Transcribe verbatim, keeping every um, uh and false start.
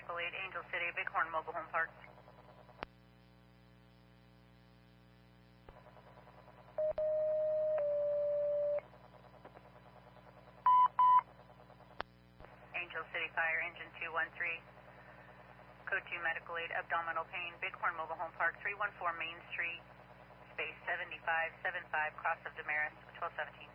Medical Aid, Angel City, Bighorn Mobile Home Park. Angel City Fire, engine two one three. Code two Medical Aid, abdominal pain, Bighorn Mobile Home Park, three one four Main Street, space seventy-five seventy-five, cross of Damaris, twelve seventeen.